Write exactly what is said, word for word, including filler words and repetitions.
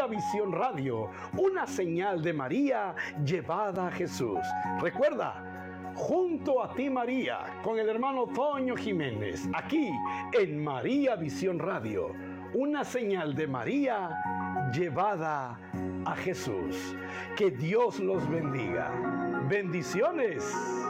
María Visión Radio, una señal de María llevada a Jesús. Recuerda, junto a ti María, con el hermano Toño Jiménez, aquí en María Visión Radio, una señal de María llevada a Jesús. Que Dios los bendiga. Bendiciones.